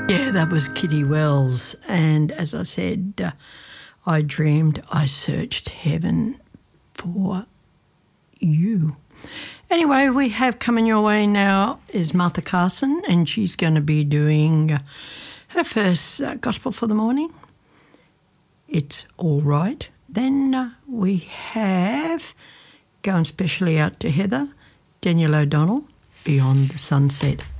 Yeah, that was Kitty Wells. And as I said, I dreamed I searched heaven for you. Anyway, we have coming your way now is Martha Carson, and she's going to be doing her first gospel for the morning. It's all right. Then we have, going specially out to Heather, Daniel O'Donnell, Beyond the Sunset.